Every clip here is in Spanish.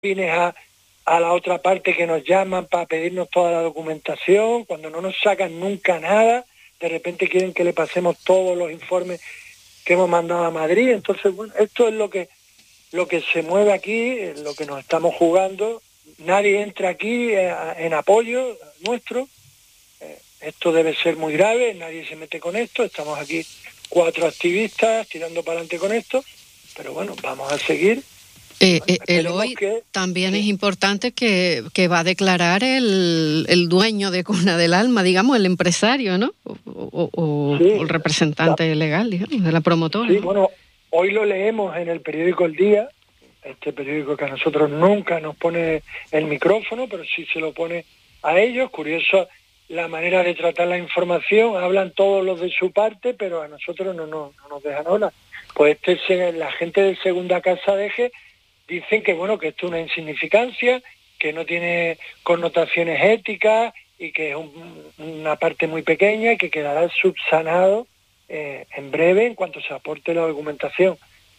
afines a la otra parte que nos llaman para pedirnos toda la documentación, cuando no nos sacan nunca nada, de repente quieren que le pasemos todos los informes que hemos mandado a Madrid. Entonces, bueno, esto es lo que se mueve aquí, lo que nos estamos jugando. Nadie entra aquí en apoyo nuestro. Esto debe ser muy grave, nadie se mete con esto. Estamos aquí 4 activistas tirando para adelante con esto, pero bueno, vamos a seguir. Eloy, también es importante que va a declarar el dueño de Cuna del Alma, digamos, el empresario, ¿no? O el representante legal, digamos, de la promotora. Sí, bueno, hoy lo leemos en el periódico El Día, este periódico que a nosotros nunca nos pone el micrófono, pero sí se lo pone a ellos. Curioso la manera de tratar la información, hablan todos los de su parte, pero a nosotros no nos dejan hablar. Pues la gente de Segunda Casa de Eje dicen que bueno, que esto es una insignificancia, que no tiene connotaciones éticas y que es una parte muy pequeña y que quedará subsanado en breve en cuanto se aporte la documentación.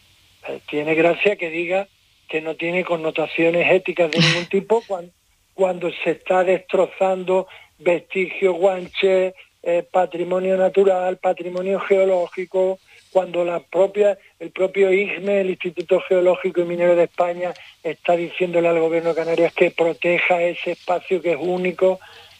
Tiene gracia que diga que no tiene connotaciones éticas de ningún tipo cuando se está destrozando vestigios, guanches, patrimonio natural, patrimonio geológico, cuando el propio IGME, el Instituto Geológico y Minero de España, está diciéndole al gobierno de Canarias que proteja ese espacio que es único,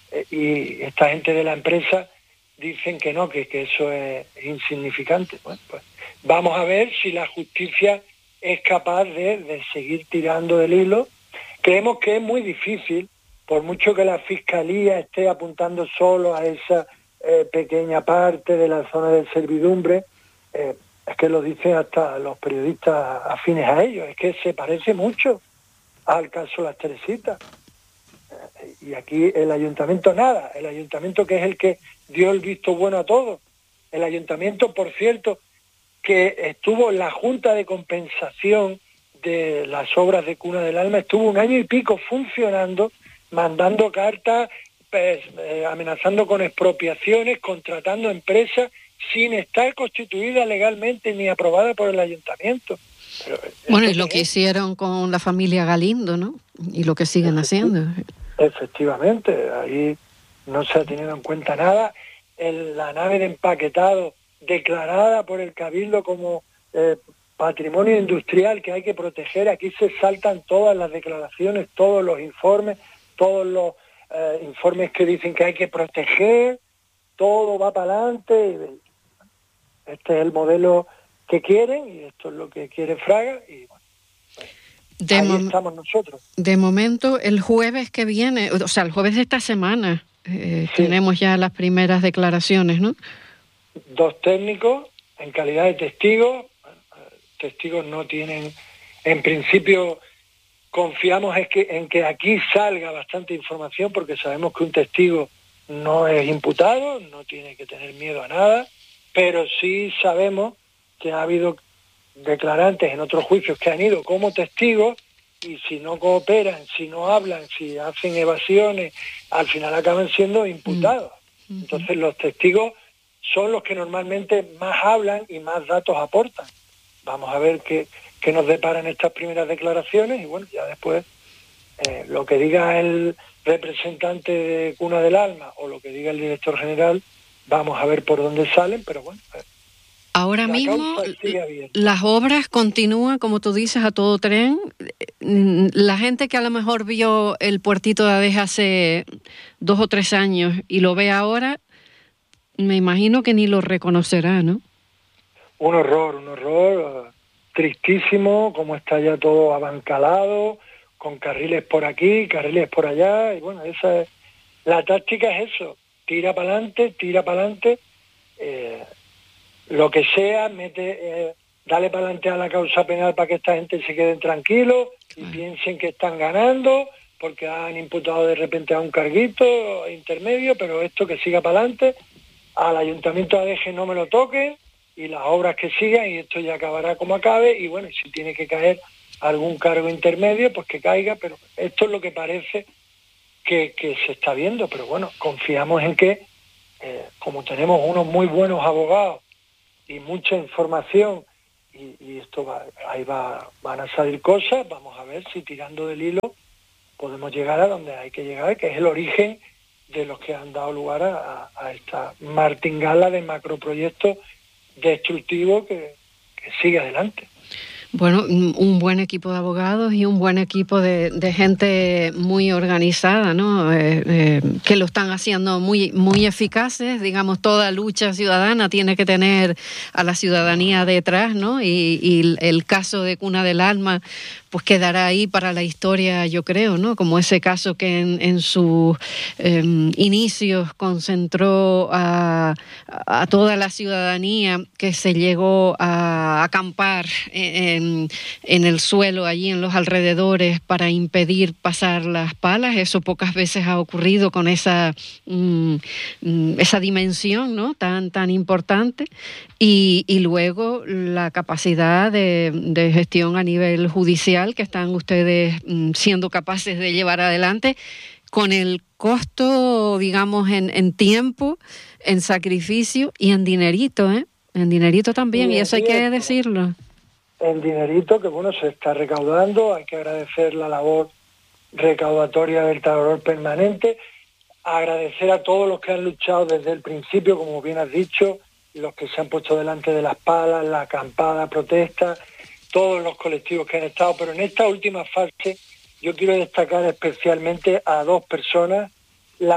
y esta gente de la empresa dicen que no, que eso es insignificante. Bueno, pues vamos a ver si la justicia es capaz de seguir tirando del hilo. Creemos que es muy difícil, por mucho que la Fiscalía esté apuntando solo a esa pequeña parte de la zona de servidumbre. Es que lo dicen hasta los periodistas afines a ellos, es que se parece mucho al caso Las Teresitas. Y aquí el ayuntamiento nada, el ayuntamiento que es el que dio el visto bueno a todo. El ayuntamiento, por cierto, que estuvo en la Junta de Compensación de las obras de Cuna del Alma, estuvo 1 año y pico funcionando, mandando cartas, amenazando con expropiaciones, contratando empresas, sin estar constituida legalmente ni aprobada por el ayuntamiento. Pero bueno, y lo que hicieron con la familia Galindo, ¿no? Y lo que siguen haciendo. Efectivamente, ahí no se ha tenido en cuenta nada. La nave de empaquetado declarada por el Cabildo como patrimonio industrial que hay que proteger, aquí se saltan todas las declaraciones, todos los informes, todos los informes que dicen que hay que proteger, todo va para adelante. Este es el modelo que quieren y esto es lo que quiere Fraga y bueno, pues ahí estamos nosotros. De momento, el jueves que viene, o sea, el jueves de esta semana, sí, tenemos ya las primeras declaraciones, ¿no? 2 técnicos en calidad de testigos. Testigos no tienen, en principio confiamos en que aquí salga bastante información, porque sabemos que un testigo no es imputado, no tiene que tener miedo a nada, pero sí sabemos que ha habido declarantes en otros juicios que han ido como testigos y si no cooperan, si no hablan, si hacen evasiones, al final acaban siendo imputados. Entonces los testigos son los que normalmente más hablan y más datos aportan. Vamos a ver qué nos deparan estas primeras declaraciones y bueno, ya después lo que diga el representante de Cuna del Alma o lo que diga el director general, vamos a ver por dónde salen, pero bueno. Ahora mismo las obras continúan, como tú dices, a todo tren. La gente que a lo mejor vio el puertito de Adeje hace 2 o 3 años y lo ve ahora, me imagino que ni lo reconocerá, ¿no? Un horror, tristísimo, como está ya todo abancalado, con carriles por aquí, carriles por allá, y bueno, la táctica es eso, tira para adelante, lo que sea, dale para adelante a la causa penal para que esta gente se queden tranquilos y piensen que están ganando, porque han imputado de repente a un carguito intermedio, pero esto que siga para adelante, al Ayuntamiento de Adeje no me lo toquen, y las obras que sigan, y esto ya acabará como acabe, y bueno, si tiene que caer algún cargo intermedio, pues que caiga, pero esto es lo que parece que se está viendo, pero bueno, confiamos en que, como tenemos unos muy buenos abogados y mucha información y esto van a salir cosas. Vamos a ver si tirando del hilo podemos llegar a donde hay que llegar, que es el origen de los que han dado lugar a esta martingala de macroproyectos destructivos que sigue adelante. Bueno, un buen equipo de abogados y un buen equipo de gente muy organizada, ¿no? Que lo están haciendo muy, muy eficaces. Digamos, toda lucha ciudadana tiene que tener a la ciudadanía detrás, ¿no? Y el caso de Cuna del Alma, pues quedará ahí para la historia, yo creo, ¿no? Como ese caso que en sus inicios concentró a toda la ciudadanía, que se llegó a acampar en el suelo, allí en los alrededores, para impedir pasar las palas. Eso pocas veces ha ocurrido con esa dimensión, ¿no? tan importante. Y luego la capacidad de gestión a nivel judicial que están ustedes siendo capaces de llevar adelante, con el costo, digamos, en tiempo, en sacrificio y en dinerito, ¿eh? En dinerito también, y eso hay que decirlo. En dinerito, que bueno, se está recaudando. Hay que agradecer la labor recaudatoria del Trabajador Permanente, agradecer a todos los que han luchado desde el principio, como bien has dicho, los que se han puesto delante de las palas, la acampada, protesta, todos los colectivos que han estado, pero en esta última fase yo quiero destacar especialmente a dos personas, la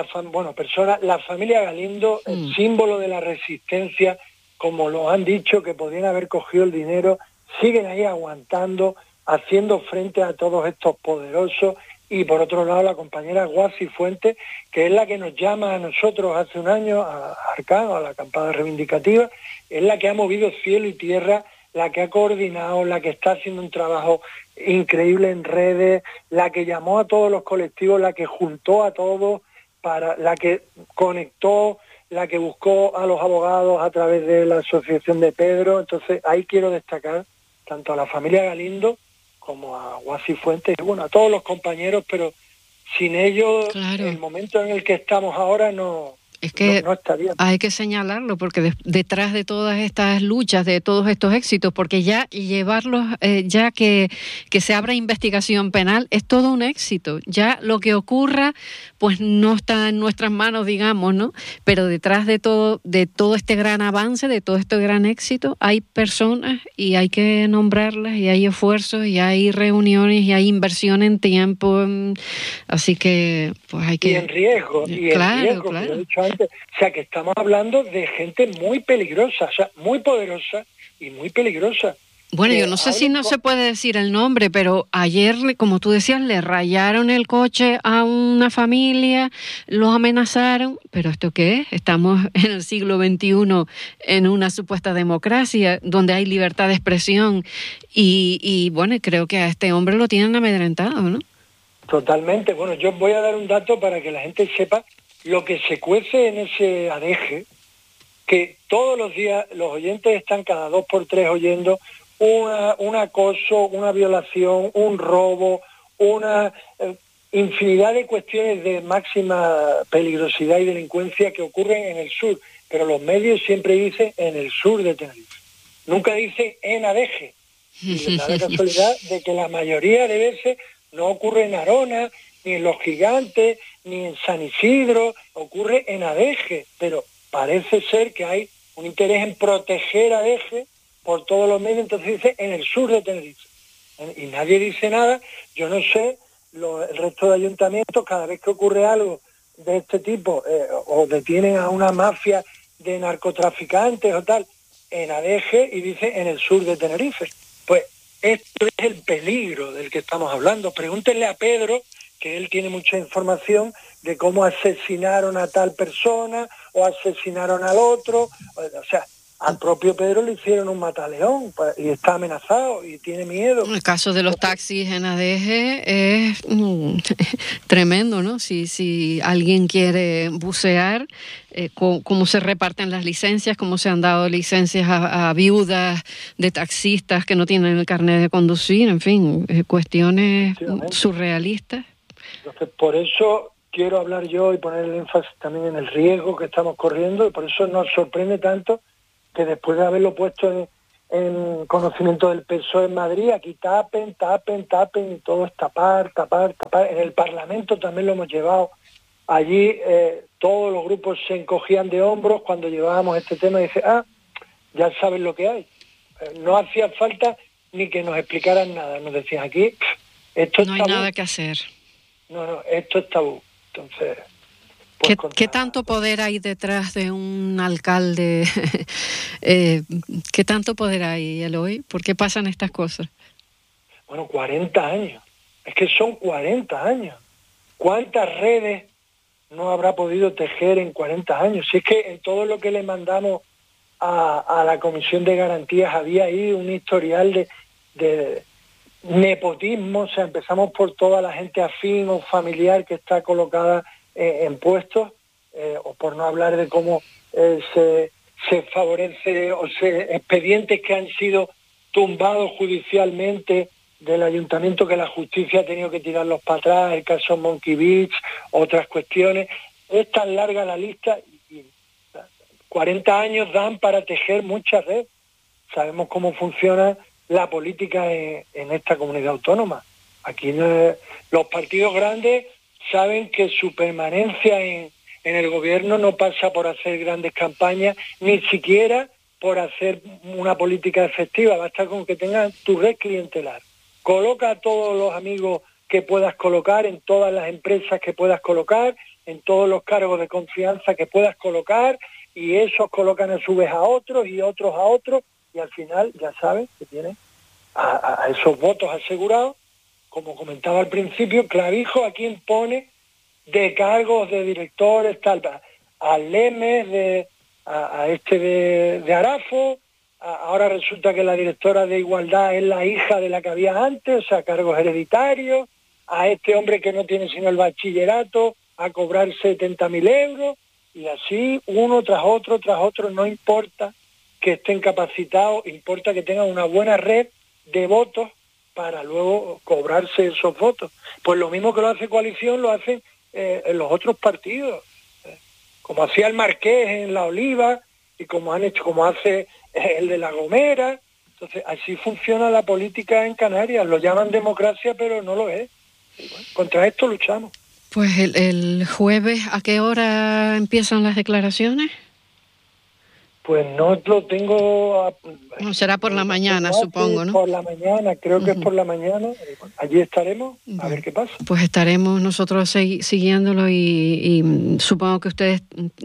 familia Galindo, el símbolo de la resistencia, como lo han dicho, que podían haber cogido el dinero, siguen ahí aguantando, haciendo frente a todos estos poderosos. Y por otro lado la compañera Guasi Fuentes, que es la que nos llama a nosotros hace un año, a Arcano, a la acampada reivindicativa, es la que ha movido cielo y tierra, la que ha coordinado, la que está haciendo un trabajo increíble en redes, la que llamó a todos los colectivos, la que juntó a todos, la que conectó, la que buscó a los abogados a través de la asociación de Pedro. Entonces ahí quiero destacar tanto a la familia Galindo como a Guasi Fuentes, y bueno, a todos los compañeros, pero sin ellos, claro, el momento en el que estamos ahora no estaría. Hay que señalarlo, porque detrás de todas estas luchas, de todos estos éxitos, porque ya llevarlos, ya que se abra investigación penal, es todo un éxito. Ya lo que ocurra, pues no está en nuestras manos, digamos, ¿no? Pero detrás de todo este gran avance, de todo este gran éxito, hay personas y hay que nombrarlas, y hay esfuerzos, y hay reuniones, y hay inversión en tiempo. Así que, pues hay que... Y en riesgo, claro. Como he dicho antes. O sea, que estamos hablando de gente muy peligrosa, o sea, muy poderosa y muy peligrosa. Bueno, yo no sé si no se puede decir el nombre, pero ayer, como tú decías, le rayaron el coche a una familia, los amenazaron. ¿Pero esto qué es? Estamos en el siglo XXI, en una supuesta democracia, donde hay libertad de expresión. Y bueno, creo que a este hombre lo tienen amedrentado, ¿no? Totalmente. Bueno, yo voy a dar un dato para que la gente sepa lo que se cuece en ese adeje, que todos los días los oyentes están cada 2 por 3 oyendo un acoso, una violación, un robo, una infinidad de cuestiones de máxima peligrosidad y delincuencia que ocurren en el sur, pero los medios siempre dicen en el sur de Tenerife, nunca dicen en Adeje, y da la casualidad de que la mayoría de veces no ocurre en Arona, ni en Los Gigantes, ni en San Isidro, ocurre en Adeje, pero parece ser que hay un interés en proteger a Adeje por todos los medios, entonces dice en el sur de Tenerife. Y nadie dice nada. Yo no sé, el resto de ayuntamientos, cada vez que ocurre algo de este tipo, o detienen a una mafia de narcotraficantes o tal, en Adeje, y dice en el sur de Tenerife. Pues esto es el peligro del que estamos hablando. Pregúntenle a Pedro, que él tiene mucha información de cómo asesinaron a tal persona o asesinaron al otro. O sea, al propio Pedro le hicieron un mataleón y está amenazado y tiene miedo. El caso de los taxis en Adeje es tremendo, ¿no? Si alguien quiere bucear, cómo se reparten las licencias, cómo se han dado licencias a viudas de taxistas que no tienen el carnet de conducir, en fin, cuestiones surrealistas. Entonces, por eso quiero hablar yo y poner el énfasis también en el riesgo que estamos corriendo, y por eso nos sorprende tanto que después de haberlo puesto en conocimiento del PSOE en Madrid, aquí tapen, y todo es tapar. En el Parlamento también lo hemos llevado. Allí todos los grupos se encogían de hombros cuando llevábamos este tema y dicen, ya saben lo que hay. No hacía falta ni que nos explicaran nada. Nos decían aquí, esto es tabú. No hay nada que hacer. No, esto es tabú. Entonces... ¿Qué tanto poder hay detrás de un alcalde? ¿Qué tanto poder hay, Eloy? ¿Por qué pasan estas cosas? Bueno, 40 años. Es que son 40 años. ¿Cuántas redes no habrá podido tejer en 40 años? Si es que en todo lo que le mandamos a la Comisión de Garantías había ahí un historial de nepotismo. O sea, empezamos por toda la gente afín o familiar que está colocada en puestos, o por no hablar de cómo se favorece expedientes que han sido tumbados judicialmente del ayuntamiento, que la justicia ha tenido que tirarlos para atrás, el caso Monkey Beach, otras cuestiones. Es tan larga la lista y 40 años dan para tejer mucha red. Sabemos cómo funciona la política en esta comunidad autónoma. Aquí los partidos grandes saben que su permanencia en el gobierno no pasa por hacer grandes campañas, ni siquiera por hacer una política efectiva. Basta con que tengan tu red clientelar. Coloca a todos los amigos que puedas colocar, en todas las empresas que puedas colocar, en todos los cargos de confianza que puedas colocar, y esos colocan a su vez a otros y otros a otros, y al final ya sabes que tienen a esos votos asegurados. Como comentaba al principio, clavijo a quien pone de cargos de directores, tal, a Lemes, a este de Arafo, ahora resulta que la directora de Igualdad es la hija de la que había antes, o sea, cargos hereditarios, a este hombre que no tiene sino el bachillerato, a cobrar 70.000 euros, y así uno tras otro, no importa que estén capacitados, importa que tengan una buena red de votos para luego cobrarse esos votos. Pues lo mismo que lo hace Coalición, lo hacen en los otros partidos, como hacía el Marqués en La Oliva, y como hace el de La Gomera. Entonces, así funciona la política en Canarias. Lo llaman democracia, pero no lo es. Y bueno, contra esto luchamos. Pues el jueves, ¿a qué hora empiezan las declaraciones? Pues no lo tengo... No, será por la mañana, supongo, ¿no? Por la mañana, creo que es por la mañana. Allí estaremos, a ver qué pasa. Pues estaremos nosotros siguiéndolo y supongo que ustedes,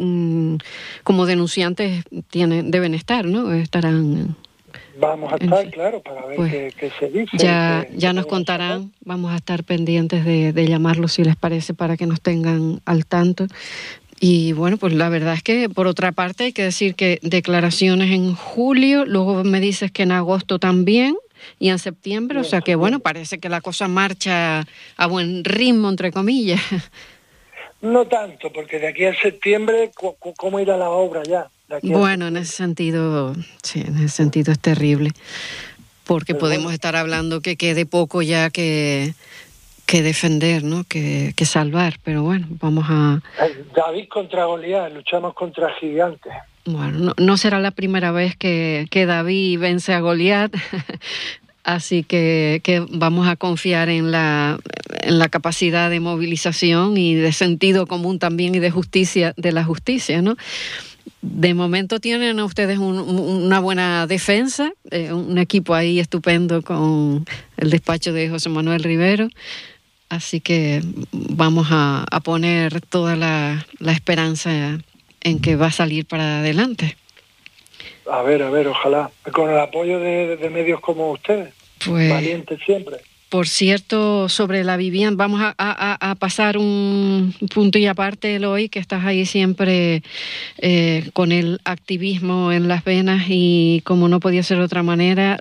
como denunciantes, deben estar, ¿no? Estarán... Vamos a estar, claro, para ver pues, qué se dice. Ya nos contarán, vamos a estar pendientes de llamarlos, si les parece, para que nos tengan al tanto. Y bueno, pues la verdad es que por otra parte hay que decir que declaraciones en julio, luego me dices que en agosto también y en septiembre, o sea que bueno, parece que la cosa marcha a buen ritmo, entre comillas. No tanto, porque de aquí a septiembre, ¿cómo irá la obra ya? Bueno, en ese sentido, sí, en ese sentido es terrible, porque podemos estar hablando que quede poco ya que defender, ¿no? Que salvar, pero bueno, vamos a... David contra Goliat, luchamos contra gigantes. Bueno, no será la primera vez que David vence a Goliat, así que vamos a confiar en la capacidad de movilización y de sentido común también y de justicia, de la justicia, ¿no? De momento tienen ustedes una buena defensa, un equipo ahí estupendo con el despacho de José Manuel Rivero. Así que vamos a poner toda la esperanza en que va a salir para adelante. A ver, ojalá. Con el apoyo de medios como ustedes. Pues, valientes siempre. Por cierto, sobre la vivienda, vamos a pasar un punto y aparte, Eloy, que estás ahí siempre con el activismo en las venas y como no podía ser de otra manera,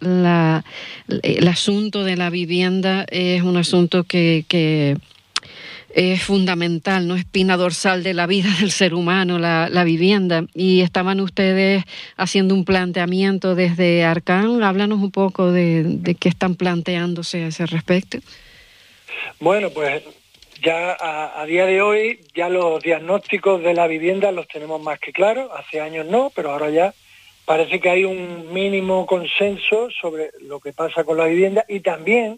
el asunto de la vivienda es un asunto que es fundamental, ¿no? Espina dorsal de la vida del ser humano, la vivienda. Y estaban ustedes haciendo un planteamiento desde Arcán. Háblanos un poco de qué están planteándose a ese respecto. Bueno, pues ya a día de hoy ya los diagnósticos de la vivienda los tenemos más que claros. Hace años no, pero ahora ya parece que hay un mínimo consenso sobre lo que pasa con la vivienda y también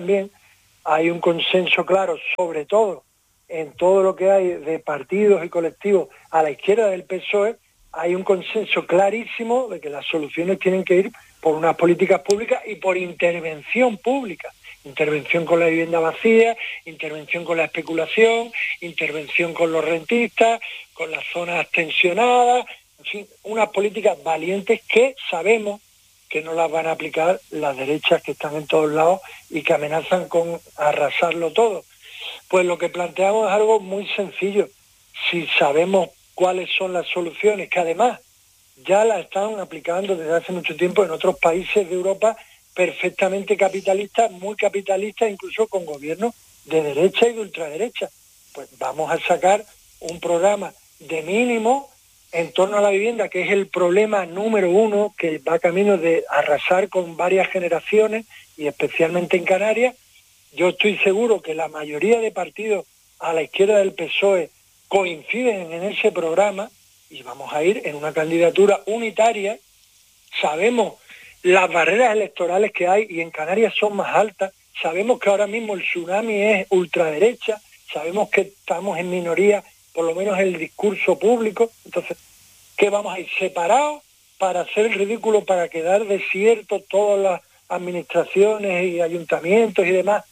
hay un consenso claro, sobre todo en todo lo que hay de partidos y colectivos a la izquierda del PSOE, hay un consenso clarísimo de que las soluciones tienen que ir por unas políticas públicas y por intervención pública. Intervención con la vivienda vacía, intervención con la especulación, intervención con los rentistas, con las zonas tensionadas, en fin, unas políticas valientes que sabemos que no las van a aplicar las derechas que están en todos lados y que amenazan con arrasarlo todo. Pues lo que planteamos es algo muy sencillo. Si sabemos cuáles son las soluciones, que además ya las están aplicando desde hace mucho tiempo en otros países de Europa perfectamente capitalistas, muy capitalistas, incluso con gobiernos de derecha y de ultraderecha. Pues vamos a sacar un programa de mínimo en torno a la vivienda, que es el problema número uno, que va camino de arrasar con varias generaciones y especialmente en Canarias. Yo estoy seguro que la mayoría de partidos a la izquierda del PSOE coinciden en ese programa y vamos a ir en una candidatura unitaria. Sabemos las barreras electorales que hay y en Canarias son más altas. Sabemos que ahora mismo el tsunami es ultraderecha. Sabemos que estamos en minoría, por lo menos en el discurso público. Entonces, ¿qué vamos a ir separados para hacer el ridículo, para quedar desiertos todas las administraciones y ayuntamientos y demás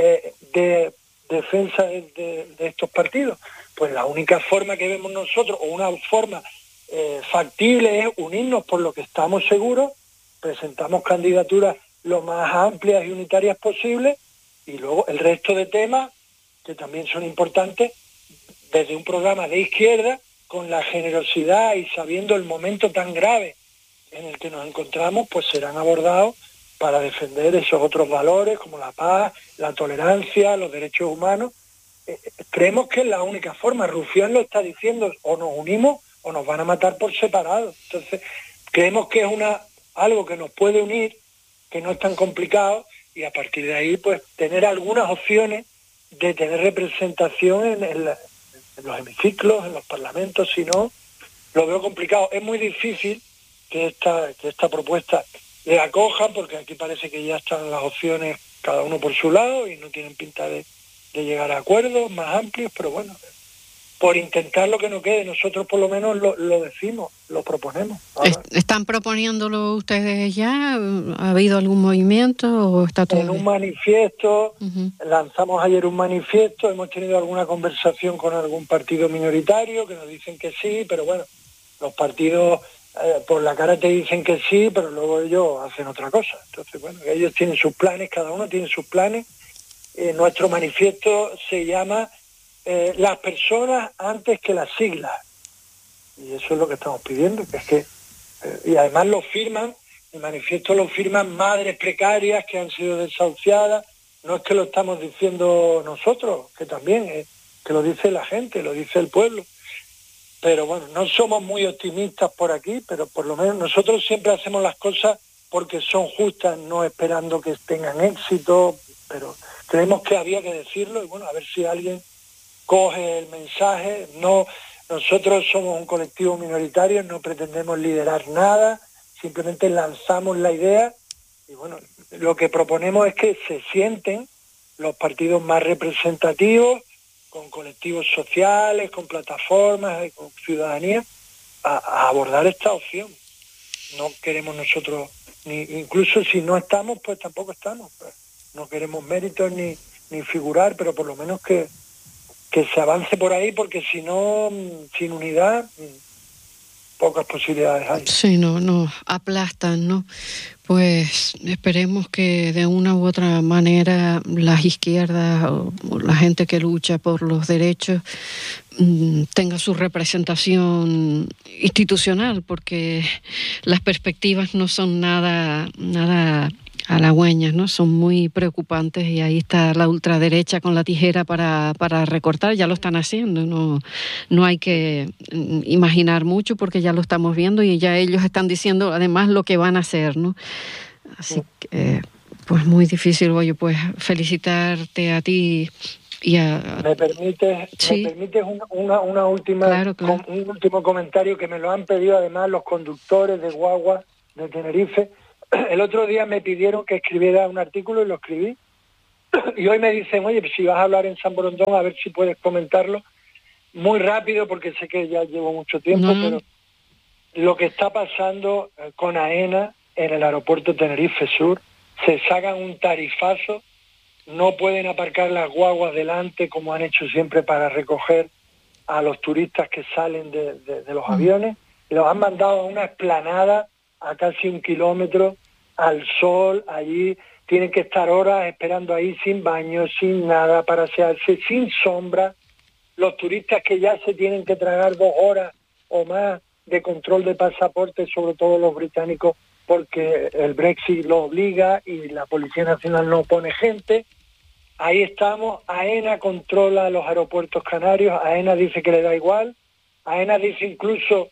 de defensa de estos partidos? Pues la única forma que vemos nosotros, o una forma factible, es unirnos por lo que estamos seguros, presentamos candidaturas lo más amplias y unitarias posibles, y luego el resto de temas, que también son importantes, desde un programa de izquierda, con la generosidad y sabiendo el momento tan grave en el que nos encontramos, pues serán abordados para defender esos otros valores como la paz, la tolerancia, los derechos humanos. Creemos que es la única forma. Rufián lo está diciendo, o nos unimos o nos van a matar por separado. Entonces, creemos que es algo que nos puede unir, que no es tan complicado, y a partir de ahí, pues, tener algunas opciones de tener representación en los hemiciclos, en los parlamentos. Si no, lo veo complicado. Es muy difícil que esta propuesta le acojan, porque aquí parece que ya están las opciones cada uno por su lado y no tienen pinta de llegar a acuerdos más amplios, pero bueno, por intentar lo que no quede, nosotros por lo menos lo decimos, lo proponemos. Ahora, ¿están proponiéndolo ustedes ya? ¿Ha habido algún movimiento o está todo en un manifiesto? Lanzamos ayer un manifiesto, hemos tenido alguna conversación con algún partido minoritario que nos dicen que sí, pero bueno, los partidos por la cara te dicen que sí, pero luego ellos hacen otra cosa. Entonces, bueno, ellos tienen sus planes, cada uno tiene sus planes. Nuestro manifiesto se llama las personas antes que las siglas, y eso es lo que estamos pidiendo, que es que y además lo firman, el manifiesto lo firman madres precarias que han sido desahuciadas. No es que lo estamos diciendo nosotros, que también que lo dice la gente, lo dice el pueblo, pero bueno, no somos muy optimistas por aquí, pero por lo menos nosotros siempre hacemos las cosas porque son justas, no esperando que tengan éxito, pero creemos que había que decirlo y bueno, a ver si alguien coge el mensaje. No, nosotros somos un colectivo minoritario, no pretendemos liderar nada, simplemente lanzamos la idea y bueno, lo que proponemos es que se sienten los partidos más representativos, con colectivos sociales, con plataformas, con ciudadanía, a abordar esta opción. No queremos nosotros, incluso si no estamos, pues tampoco estamos. Pues no queremos méritos ni figurar, pero por lo menos que se avance por ahí, porque si no, sin unidad, pocas posibilidades hay. Sí, no aplastan, ¿no? Pues esperemos que de una u otra manera las izquierdas o la gente que lucha por los derechos tenga su representación institucional, porque las perspectivas no son nada halagüeñas, ¿no? Son muy preocupantes y ahí está la ultraderecha con la tijera para recortar. Ya lo están haciendo, no hay que imaginar mucho porque ya lo estamos viendo y ya ellos están diciendo además lo que van a hacer, ¿no? Así que pues muy difícil. Oye, pues felicitarte a ti ¿Me permites una última, claro. un último comentario que me lo han pedido además los conductores de guagua de Tenerife? El otro día me pidieron que escribiera un artículo y lo escribí. Y hoy me dicen, oye, si vas a hablar en San Borondón, a ver si puedes comentarlo. Muy rápido, porque sé que ya llevo mucho tiempo, pero lo que está pasando con AENA en el aeropuerto Tenerife Sur, se sacan un tarifazo, no pueden aparcar las guaguas delante como han hecho siempre para recoger a los turistas que salen de los aviones, y los han mandado a una explanada a casi 1 kilómetro, al sol, allí tienen que estar horas esperando ahí sin baño, sin nada, para asearse, sin sombra. Los turistas que ya se tienen que tragar 2 horas o más de control de pasaporte, sobre todo los británicos, porque el Brexit lo obliga y la Policía Nacional no pone gente. Ahí estamos. AENA controla los aeropuertos canarios, AENA dice que le da igual, AENA dice incluso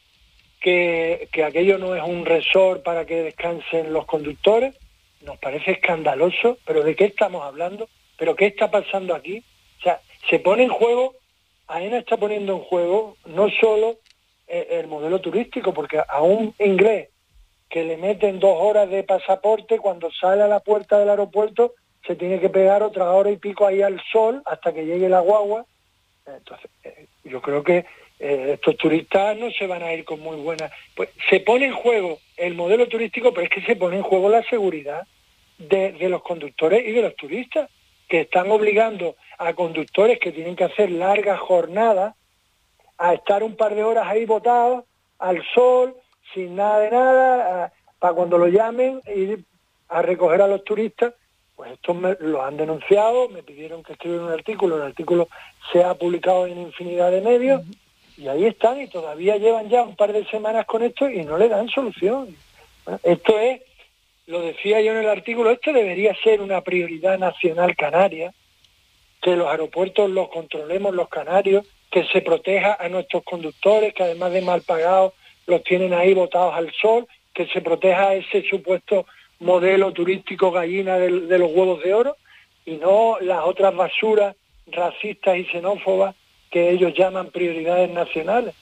que aquello no es un resort para que descansen los conductores. Nos parece escandaloso, pero ¿de qué estamos hablando? ¿Pero qué está pasando aquí? O sea, se pone en juego, AENA está poniendo en juego no solo el modelo turístico, porque a un inglés que le meten 2 horas de pasaporte, cuando sale a la puerta del aeropuerto se tiene que pegar otra hora y pico ahí al sol hasta que llegue la guagua. Entonces, yo creo que estos turistas no se van a ir con muy buena... Pues se pone en juego el modelo turístico, pero es que se pone en juego la seguridad de los conductores y de los turistas, que están obligando a conductores que tienen que hacer largas jornadas a estar un par de horas ahí botados al sol, sin nada de nada, para cuando lo llamen ir a recoger a los turistas. Pues esto lo han denunciado, me pidieron que escribiera un artículo, el artículo se ha publicado en infinidad de medios, y ahí están, y todavía llevan ya un par de semanas con esto y no le dan solución. Bueno, esto es, lo decía yo en el artículo, esto debería ser una prioridad nacional canaria, que los aeropuertos los controlemos los canarios, que se proteja a nuestros conductores, que además de mal pagados los tienen ahí botados al sol, que se proteja a ese supuesto modelo turístico gallina de los huevos de oro, y no las otras basuras racistas y xenófobas que ellos llaman prioridades nacionales.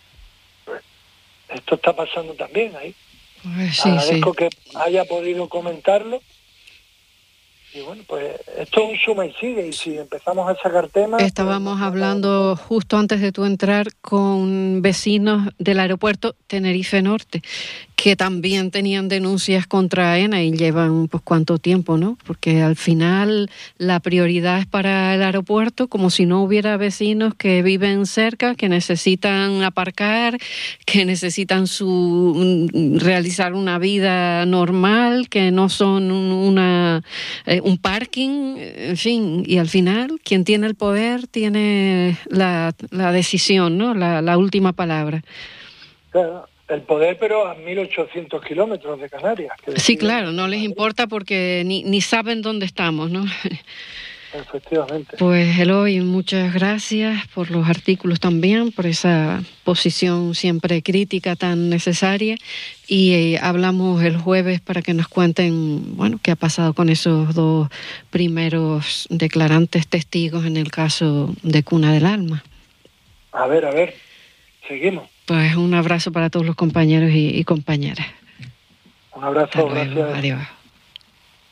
Esto está pasando también ahí. Sí, agradezco que haya podido comentarlo. Y bueno, pues esto es un suma y sigue, y si empezamos a sacar temas... Estábamos hablando justo antes de tú entrar con vecinos del aeropuerto Tenerife Norte, que también tenían denuncias contra AENA y llevan pues cuánto tiempo, ¿no? Porque al final la prioridad es para el aeropuerto, como si no hubiera vecinos que viven cerca, que necesitan aparcar, que necesitan realizar una vida normal, que no son un parking, en fin, y al final quien tiene el poder tiene la decisión, ¿no? La última palabra. Claro. El poder, pero a 1.800 kilómetros de Canarias. Sí, claro, no les importa porque ni saben dónde estamos, ¿no? Efectivamente. Pues Eloy, muchas gracias por los artículos también, por esa posición siempre crítica tan necesaria, y hablamos el jueves para que nos cuenten, bueno, qué ha pasado con esos 2 primeros declarantes testigos en el caso de Cuna del Alma. A ver, seguimos. Pues un abrazo para todos los compañeros y compañeras. Un abrazo, gracias. Adiós.